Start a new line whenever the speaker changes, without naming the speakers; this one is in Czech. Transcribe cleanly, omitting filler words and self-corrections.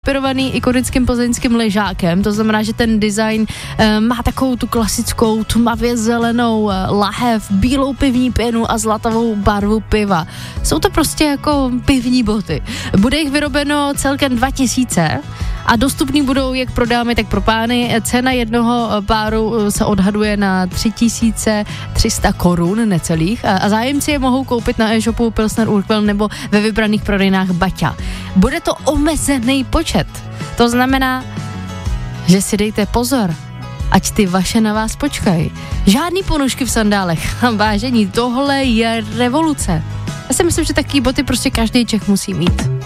inspirovaný ikonickým plzeňským ležákem, to znamená, že ten design má takovou tu klasickou tmavě zelenou lahev, bílou pivní pěnu a zlatovou barvu piva. Jsou to prostě jako pivní boty. Bude jich vyrobeno celkem 2000 a dostupný budou jak pro dámy, tak pro pány. Cena jednoho páru se odhaduje na 3300 korun necelých a zájemci je mohou koupit na e-shopu Pilsner Urquell nebo ve vybraných prodejnách Baťa. Bude to omezený počet. To znamená, že si dejte pozor, ať ty vaše na vás počkají. Žádný ponožky v sandálech. Vážení, tohle je revoluce. Já si myslím, že taky boty prostě každý Čech musí mít.